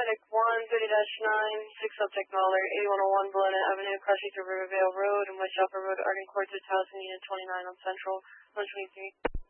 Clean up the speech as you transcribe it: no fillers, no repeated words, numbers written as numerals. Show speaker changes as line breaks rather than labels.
Medic 130-9, 6 Subject Mahler, 8101 Bologna Avenue, crossing to Rivervale Road and West Upper Road, Arden Court, 2000, Unit 29 on Central, 123.